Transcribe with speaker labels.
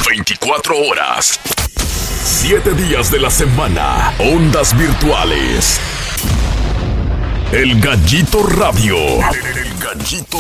Speaker 1: 24 horas. 7 días de la semana. Ondas virtuales. El Gallito Radio. El Gallito